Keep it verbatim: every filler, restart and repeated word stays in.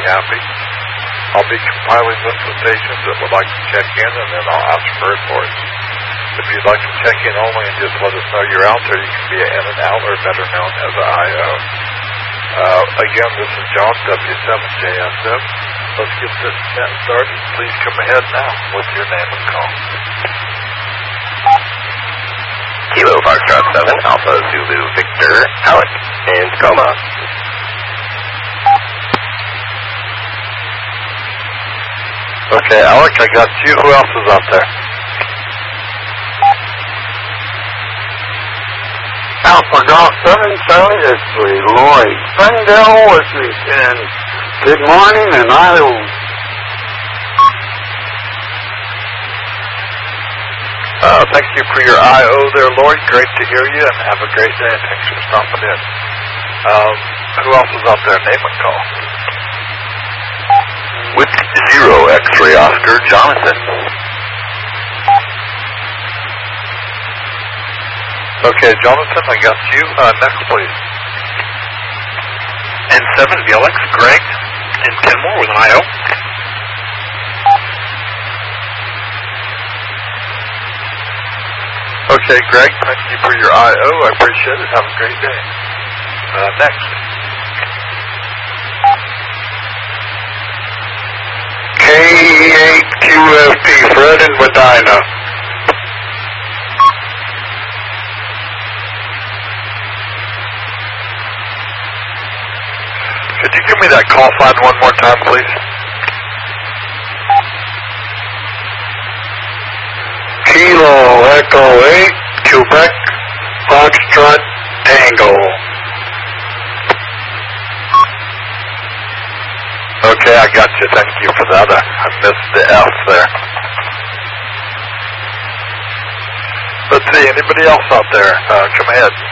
happy. I'll be compiling lists of patients that would like to check in, and then I'll ask for reports. If you'd like to check in only and just let us know you're out there, you can be an in and out, or better known as an I O. Uh, again, this is John, W seven J S M. Let's get this chat started. Please come ahead now with your name and call. Kilo Foxtrot seven, Alpha Zulu Victor, Alec, in Tacoma. Okay, Alec, I got you. Who else is out there? Alpha Golf seven Charlie, it's Lloyd Springdale with me, and good morning, and I will... Uh, thank you for your I O there, Lloyd. Great to hear you, and have a great day, and thanks for stopping in. Um, who else is out there? Name and call. With zero X-ray Oscar, Jonathan. Okay, Jonathan, I got you. Uh, next, please. N seven, V L X, Greg, and Kenmore with an I O. Okay, Greg, thank you for your I O. I appreciate it. Have a great day. Uh, next. K eight Q F P, Fred in Medina. Could you give me that call sign one more time, please? Kilo Echo eight, Quebec, Foxtrot, Tango. Okay, I got you. Thank you for that. I, I missed the F there. Let's see, anybody else out there? Uh, come ahead.